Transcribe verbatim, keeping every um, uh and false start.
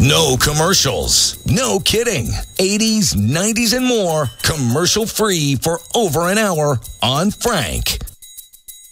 No commercials. No kidding. eighties, nineties, and more. Commercial free for over an hour on Frank.